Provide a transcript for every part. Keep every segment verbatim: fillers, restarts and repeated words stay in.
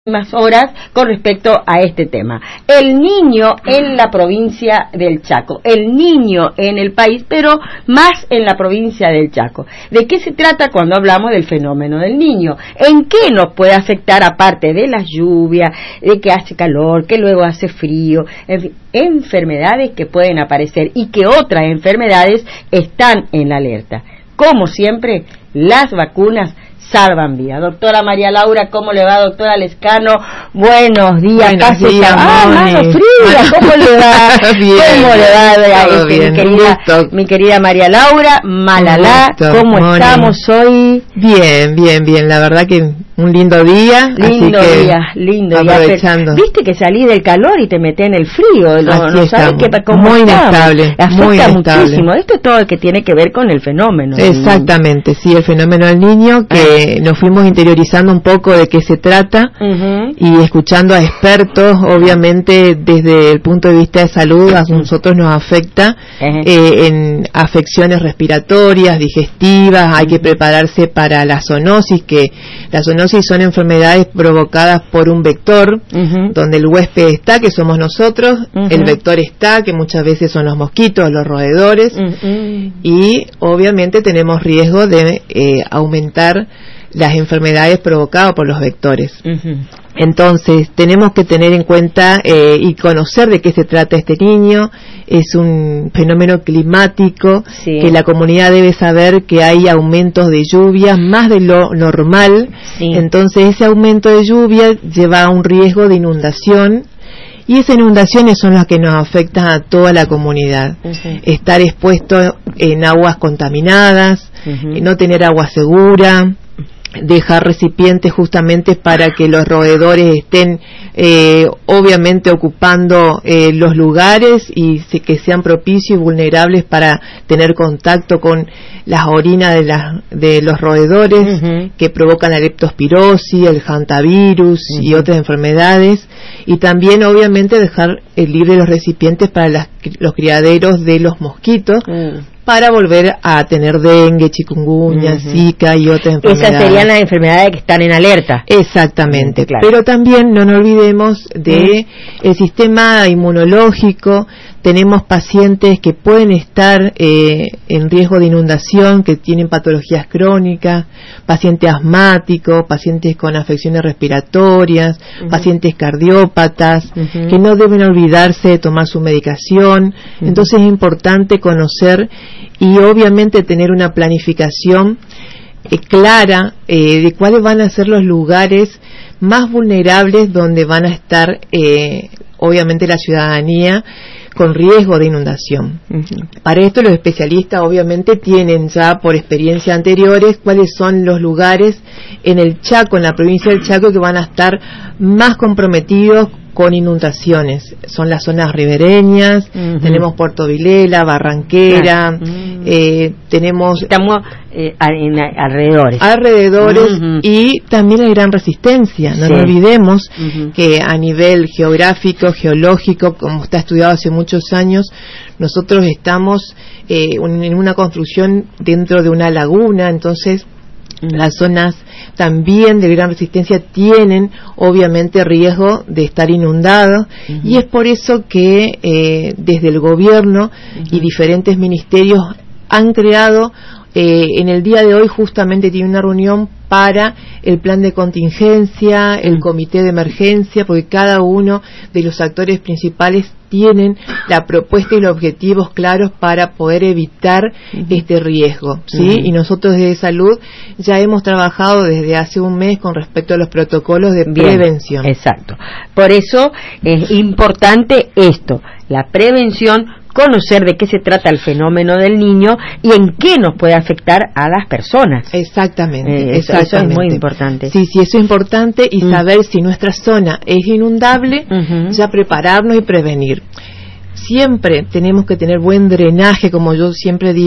Más horas con respecto a este tema. El niño en la provincia del Chaco, el niño en el país, pero más en la provincia del Chaco. ¿De qué se trata cuando hablamos del fenómeno del niño? ¿En qué nos puede afectar, aparte de las lluvias, de que hace calor, que luego hace frío, en fin, enfermedades que pueden aparecer y que otras enfermedades están en la alerta? Como siempre, las vacunas salvan vida. Doctora María Laura, ¿cómo le va, doctora Lescano? Buenos días. Buenos Pase días, ah, mano fría, ¿cómo le va? Bien, ¿Cómo le va? todo Este, bien, mi, querida, mi querida María Laura, Malalá, ¿cómo Moni. estamos hoy? Bien, bien, bien, la verdad que un lindo día. Lindo así que día, lindo aprovechando. día. Viste que salí del calor y te metés en el frío, no, no sabes qué, cómo muy estamos. inestable, Afecta muy inestable. muchísimo. Esto es todo lo que tiene que ver con el fenómeno. Exactamente, sí, el fenómeno del niño, que ah. nos fuimos interiorizando un poco de qué se trata uh-huh. y escuchando a expertos, obviamente desde el punto de vista de salud a nosotros nos afecta uh-huh. eh, en afecciones respiratorias, digestivas, uh-huh. hay que prepararse para la zoonosis, que la zoonosis son enfermedades provocadas por un vector, uh-huh. donde el huésped está, que somos nosotros, uh-huh. el vector está, que muchas veces son los mosquitos, los roedores, uh-huh. y obviamente tenemos riesgo de eh, aumentar las enfermedades provocadas por los vectores. Uh-huh. Entonces, tenemos que tener en cuenta eh, y conocer de qué se trata este niño. Es un fenómeno climático, sí. que la comunidad debe saber que hay aumentos de lluvia más de lo normal. Sí. Entonces, ese aumento de lluvia lleva a un riesgo de inundación. Y esas inundaciones son las que nos afectan a toda la comunidad. Uh-huh. Estar expuesto en aguas contaminadas, uh-huh. no tener agua segura, dejar recipientes justamente para que los roedores estén eh, obviamente ocupando eh, los lugares y se, que sean propicios y vulnerables para tener contacto con las orinas de, la, de los roedores uh-huh. que provocan la leptospirosis, el hantavirus uh-huh. y otras enfermedades, y también obviamente dejar eh, libre los recipientes para las, los criaderos de los mosquitos uh-huh. para volver a tener dengue, chikungunya, uh-huh. zika y otras enfermedades. Esas serían las enfermedades que están en alerta. Exactamente, uh-huh, claro. Pero también no nos olvidemos de uh-huh. el sistema inmunológico. Tenemos pacientes que pueden estar eh, en riesgo de inundación, que tienen patologías crónicas, pacientes asmáticos, pacientes con afecciones respiratorias, uh-huh. pacientes cardiópatas, uh-huh. que no deben olvidarse de tomar su medicación. Uh-huh. Entonces es importante conocer y obviamente tener una planificación eh, clara eh, de cuáles van a ser los lugares más vulnerables donde van a estar eh, obviamente la ciudadanía con riesgo de inundación. Uh-huh. Para esto los especialistas obviamente tienen ya por experiencias anteriores cuáles son los lugares en el Chaco, en la provincia del Chaco, que van a estar más comprometidos con inundaciones. Son las zonas ribereñas, uh-huh. tenemos Puerto Vilela, Barranquera, uh-huh. eh, tenemos... Estamos eh, en alrededores. Alrededores uh-huh. y también hay gran resistencia. No sí. nos olvidemos uh-huh. que a nivel geográfico, geológico, como está estudiado hace muchos años, nosotros estamos eh, un, en una construcción dentro de una laguna, entonces las zonas también de gran resistencia tienen obviamente riesgo de estar inundados uh-huh. y es por eso que eh, desde el gobierno uh-huh. y diferentes ministerios han creado eh, en el día de hoy justamente tiene una reunión para el plan de contingencia, el comité de emergencia, porque cada uno de los actores principales tienen la propuesta y los objetivos claros para poder evitar uh-huh. este riesgo, ¿sí? Uh-huh. Y nosotros desde salud ya hemos trabajado desde hace un mes con respecto a los protocolos de Bien, prevención. Exacto. Por eso es importante esto, la prevención, conocer de qué se trata el fenómeno del niño y en qué nos puede afectar a las personas. Exactamente, eh, eso, exactamente. Eso es muy importante. Sí, sí, eso es importante y mm. saber si nuestra zona es inundable, uh-huh. ya prepararnos y prevenir. Siempre tenemos que tener buen drenaje, como yo siempre digo.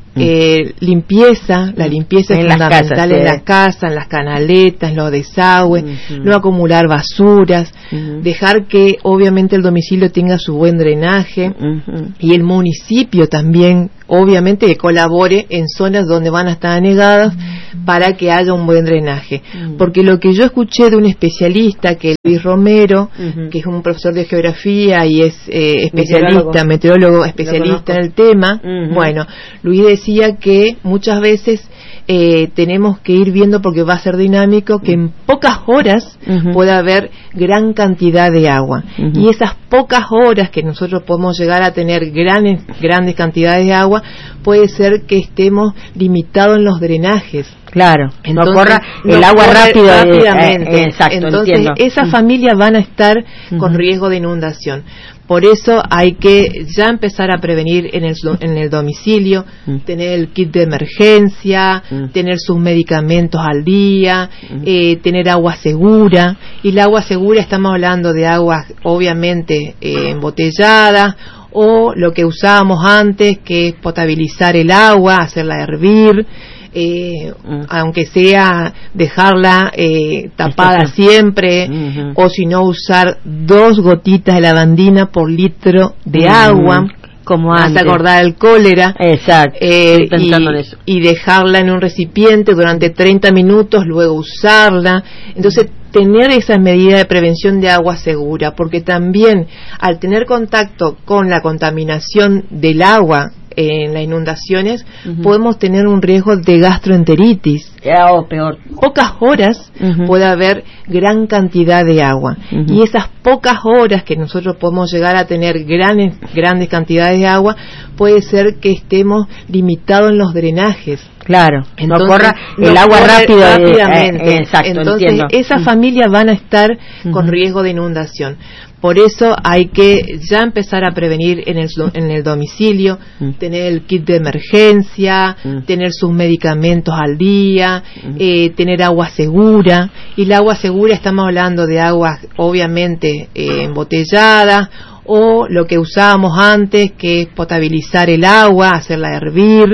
Eh, limpieza, la limpieza es fundamental casas, en sí. la casa, en las canaletas, en los desagües, uh-huh. no acumular basuras, uh-huh. dejar que obviamente el domicilio tenga su buen drenaje uh-huh. y el municipio también obviamente que colabore en zonas donde van a estar anegadas uh-huh. para que haya un buen drenaje, uh-huh. porque lo que yo escuché de un especialista, que es Luis Romero, uh-huh. que es un profesor de geografía y es eh, especialista, meteorólogo, meteorólogo especialista en el tema, uh-huh. bueno, Luis decía que muchas veces eh, tenemos que ir viendo, porque va a ser dinámico, que en pocas horas uh-huh. puede haber gran cantidad de agua, uh-huh. y esas pocas horas que nosotros podemos llegar a tener grandes, grandes cantidades de agua, puede ser que estemos limitados en los drenajes. Claro, entonces, no corra el no agua rápido rápidamente. Eh, eh, exacto, entonces entiendo. esas uh-huh. familias van a estar uh-huh. con riesgo de inundación. Por eso hay que ya empezar a prevenir en el, en el domicilio, uh-huh. tener el kit de emergencia, uh-huh. tener sus medicamentos al día, uh-huh. eh, tener agua segura. Y la agua segura, estamos hablando de aguas obviamente eh, embotelladas, o lo que usábamos antes, que es potabilizar el agua, hacerla hervir. Eh, uh-huh. aunque sea dejarla eh, tapada siempre, uh-huh. o si no usar dos gotitas de lavandina por litro de uh-huh. agua, como antes, acordar el cólera. Exacto. Eh, y, eso. y dejarla en un recipiente durante treinta minutos, luego usarla. Entonces, tener esas medidas de prevención de agua segura, porque también al tener contacto con la contaminación del agua en las inundaciones, uh-huh. podemos tener un riesgo de gastroenteritis. Yeah, o peor. Pocas horas uh-huh. puede haber gran cantidad de agua, uh-huh. y esas pocas horas que nosotros podemos llegar a tener grandes, grandes cantidades de agua, puede ser que estemos limitados en los drenajes. Claro, entonces, no corra el no agua rápido rápidamente. Eh, eh, exacto, entonces entiendo. esas familias van a estar uh-huh. con riesgo de inundación. Por eso hay que ya empezar a prevenir en el, en el domicilio, uh-huh. tener el kit de emergencia, uh-huh. tener sus medicamentos al día, uh-huh. eh, tener agua segura. Y la agua segura, estamos hablando de aguas obviamente eh, embotelladas, o lo que usábamos antes, que es potabilizar el agua, hacerla hervir.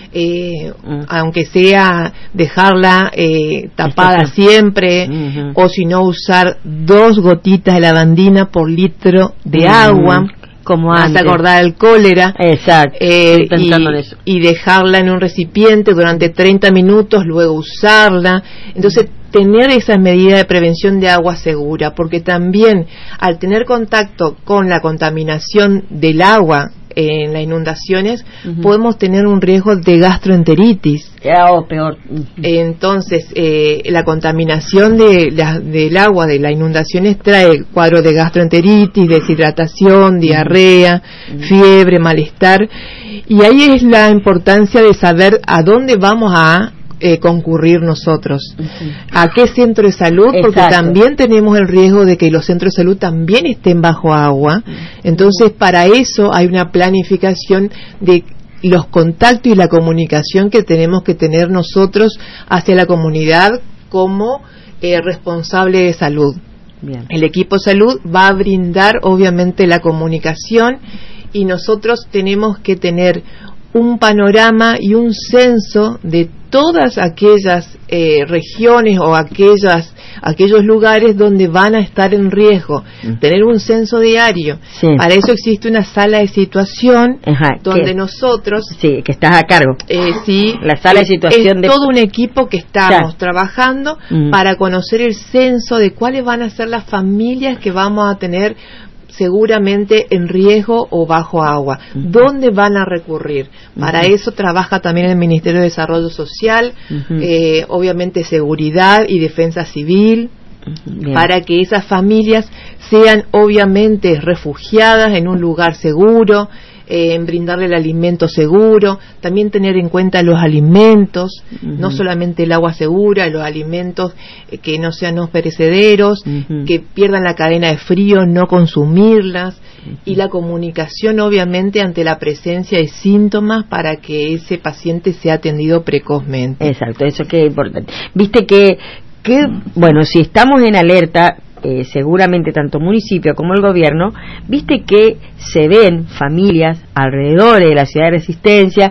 Eh, uh-huh. aunque sea dejarla eh, tapada uh-huh. siempre, uh-huh. o si no usar dos gotitas de lavandina por litro de uh-huh. agua, como antes, acordar el cólera. Exacto. Eh, y, eso. y dejarla en un recipiente durante treinta minutos, luego usarla. Entonces, tener esas medidas de prevención de agua segura, porque también al tener contacto con la contaminación del agua en las inundaciones, uh-huh. podemos tener un riesgo de gastroenteritis. Yeah, o peor. Uh-huh. Entonces, eh, la contaminación de la, del agua de las inundaciones trae cuadros de gastroenteritis, deshidratación, uh-huh. diarrea, uh-huh. fiebre, malestar. Y ahí es la importancia de saber a dónde vamos a Eh, concurrir nosotros, uh-huh. a qué centro de salud, Exacto. porque también tenemos el riesgo de que los centros de salud también estén bajo agua. Uh-huh. Entonces, para eso hay una planificación de los contactos y la comunicación que tenemos que tener nosotros hacia la comunidad como eh, responsable de salud. Bien. El equipo de salud va a brindar obviamente la comunicación, y nosotros tenemos que tener un panorama y un censo de todas aquellas eh, regiones o aquellas aquellos lugares donde van a estar en riesgo, mm. tener un censo diario. Sí. Para eso existe una sala de situación, Ajá, donde ¿qué? nosotros sí que estás a cargo eh, sí la sala de situación es de todo un equipo que estamos ya. trabajando mm. para conocer el censo de cuáles van a ser las familias que vamos a tener seguramente en riesgo o bajo agua. Uh-huh. ¿Dónde van a recurrir? Para uh-huh. eso trabaja también el Ministerio de Desarrollo Social, uh-huh. eh, obviamente seguridad y defensa civil, uh-huh. para que esas familias sean obviamente refugiadas en un lugar seguro, eh, en brindarle el alimento seguro, también tener en cuenta los alimentos, uh-huh. no solamente el agua segura, los alimentos eh, que no sean no perecederos, uh-huh. que pierdan la cadena de frío, no consumirlas, uh-huh. y la comunicación obviamente ante la presencia de síntomas para que ese paciente sea atendido precozmente. Exacto, eso que es importante. Viste que, que bueno, si estamos en alerta, Eh, seguramente tanto municipio como el gobierno, viste que se ven familias alrededor de la ciudad de Resistencia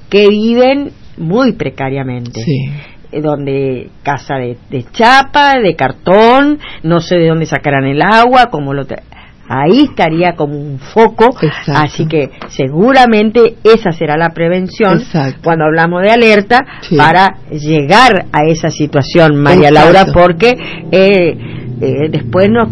que viven muy precariamente. Sí. Donde casa de, de chapa, de cartón, no sé de dónde sacarán el agua, como lo tra- ahí estaría como un foco. Exacto. Así que seguramente esa será la prevención. Exacto. Cuando hablamos de alerta, sí, para llegar a esa situación, María Exacto. Laura, porque eh, eh, después nos